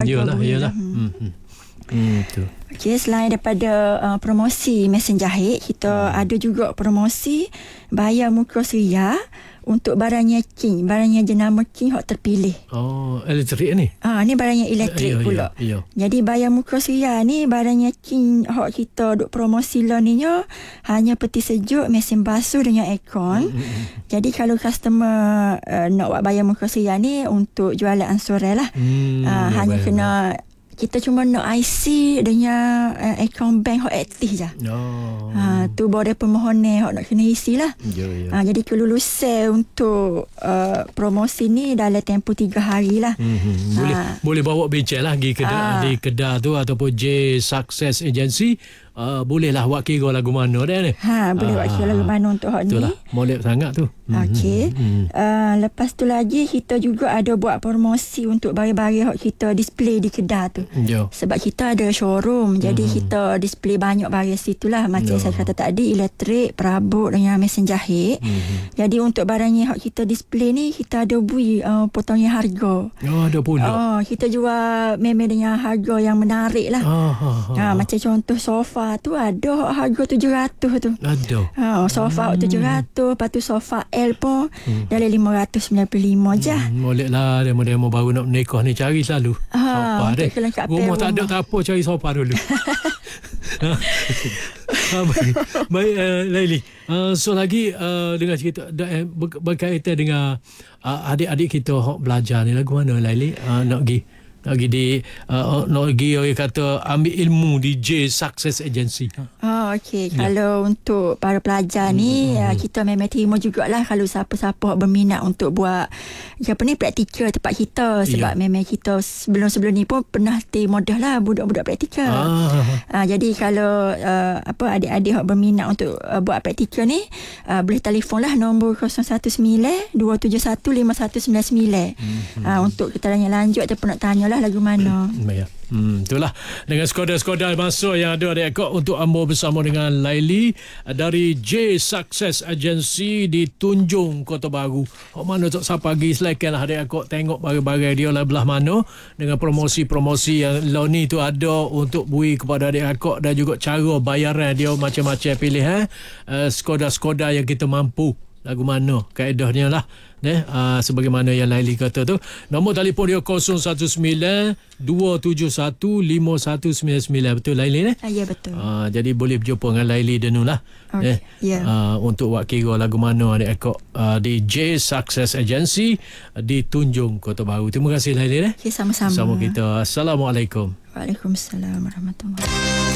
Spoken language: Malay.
Yalah. Tu. Okey, selain daripada promosi mesin jahit, kita ada juga promosi bayar muka suria untuk barangnya King, barangnya jenama King hak terpilih. Oh, elektrik ni? Ni barangnya elektrik pula. Ya. Jadi bayar muka suria ni barangnya King hak kita duk promosi lah ni hanya peti sejuk, mesin basuh dengan aircon. Jadi kalau customer nak buat bayar muka suria ni untuk jualan ansuran lah. Hanya kena kita cuma nak IC dengan akaun bank hak aktif je. Tu baru permohonan hak nak kena isi lah. Jadi kelulusan untuk promosi ni dalam tempoh 3 hari lah. Boleh bawa bencel lah pergi di kedai tu ataupun J Success Agency. Bolehlah buat kira lagu mana dah ni. Boleh buat kira lagu mana untuk hak ni. Itulah, molek sangat tu. Okey. Lepas tu lagi kita juga ada buat promosi untuk barang-barang hak kita display di kedai tu. Sebab kita ada showroom, jadi kita display banyak barang situ lah. Macam saya kata tadi, elektrik, perabot dengan mesin jahit. Jadi untuk barangnya hak kita display ni, kita ada bui potongan harga. Ada pula. Kita jual memang dengan harga yang menarik lah. Macam contoh sofa tu ada harga 700 tu. Ada. Sofa 700, lepas tu sofa L pun dalam 595 je. Molek lah demo-demo baru nak menikah ni cari selalu. Sofa deh. Rumah tak ada tak apa, cari sofa dulu. Baik Laili. So lagi dengan cerita berkaitan dengan adik-adik kita hok belajar ni lagu mana Laili? Nak pergi orang kata ambil ilmu di J Success Agency. Okey. Kalau untuk para pelajar ni kita memang terima jugalah kalau siapa-siapa berminat untuk buat praktikal tempat kita. Sebab memang kita sebelum ni pun pernah terima dah lah budak-budak praktikal. Jadi kalau adik-adik yang berminat untuk buat praktikal ni, boleh telefon lah nombor 019-271-5199 untuk kita tanya lanjut ataupun nak tanya lah lagu mana. Itulah dengan Skoda masuk yang ada adik-adik untuk ambil bersama dengan Laili dari J Success Agency di Tunjung Kota Baru. Mana tak siapa pagi selakan lah adik-adik tengok barang-barang dia lah belah mana dengan promosi-promosi yang Loni tu ada untuk bui kepada adik-adik dan juga cara bayaran dia macam-macam pilih Skoda yang kita mampu lagu mana kaedahnya lah. Sebagaimana yang Laili kata tu, nombor telefon dia 019-271-5199. Betul Laili ni? Ya betul. Jadi boleh berjumpa dengan Laili Denu lah. Untuk buat kira lagu mana adik-adik di J Success Agency di Tunjung Kota Baru. Terima kasih Laili. Sama-sama. Sama kita. Assalamualaikum. Waalaikumsalam warahmatullahi wabarakatuh.